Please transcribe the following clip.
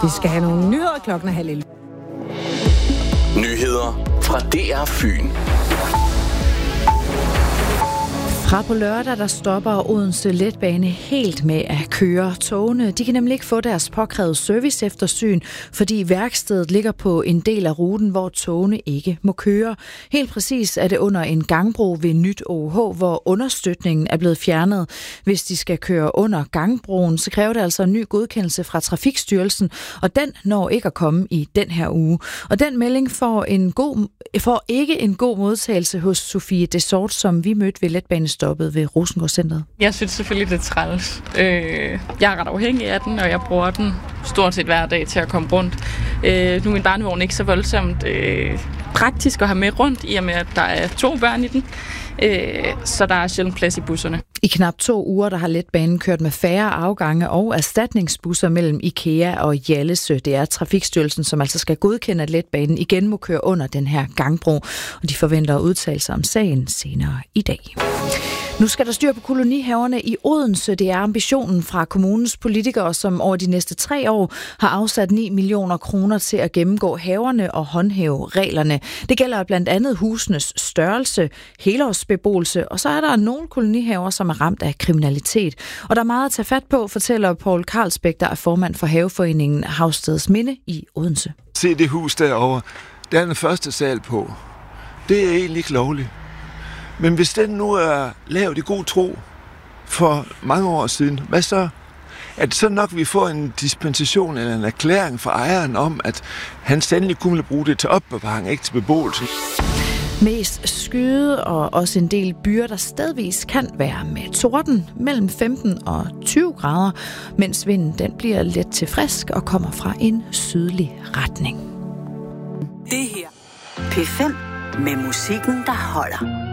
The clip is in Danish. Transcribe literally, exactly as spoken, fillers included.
Vi skal have nogle nyheder klokken halv elleve. Nyheder fra D R Fyn. Fra på lørdag, der stopper Odense Letbane helt med at køre togene. De kan nemlig ikke få deres påkrævede serviceeftersyn, fordi værkstedet ligger på en del af ruten, hvor togene ikke må køre. Helt præcis er det under en gangbro ved Nyt O H, hvor understøtningen er blevet fjernet. Hvis de skal køre under gangbroen, så kræver det altså en ny godkendelse fra Trafikstyrelsen, og den når ikke at komme i den her uge. Og den melding får, en god, får ikke en god modtagelse hos Sofie Desort, som vi mødte ved letbanestoppet ved Rosengårdscentret. Jeg synes selvfølgelig, det er træls. Øh, jeg er ret afhængig af den, og jeg bruger den stort set hver dag til at komme rundt. Øh, nu er min barnevogn ikke så voldsomt øh, praktisk at have med rundt, i og med, at der er to børn i den. Øh, så der er sjældent plads i busserne. I knap to uger, der har letbanen kørt med færre afgange og erstatningsbusser mellem IKEA og Hjallesø. Det er Trafikstyrelsen, som altså skal godkende, at letbanen igen må køre under den her gangbro. Og de forventer at udtale sig om sagen senere i dag. Nu skal der styr på kolonihaverne i Odense. Det er ambitionen fra kommunens politikere, som over de næste tre år har afsat ni millioner kroner til at gennemgå haverne og håndhæve reglerne. Det gælder blandt andet husenes størrelse, helårsbeboelse, og så er der nogle kolonihaver, som er ramt af kriminalitet. Og der er meget at tage fat på, fortæller Poul Carlsbæk, der er formand for Haveforeningen Havsteds Minde i Odense. Se det hus derovre. Der er den første sal på. Det er egentlig ikke lovligt. Men hvis den nu er lavet i god tro for mange år siden, hvad så? Er det så nok, at vi får en dispensation eller en erklæring fra ejeren om, at han sandelig kunne bruge det til opbevaring, ikke til beboelse? Mest skyde og også en del byer, der stedvis kan være med torden mellem femten og tyve grader, mens vinden den bliver let til frisk og kommer fra en sydlig retning. Det her P fem med musikken, der holder.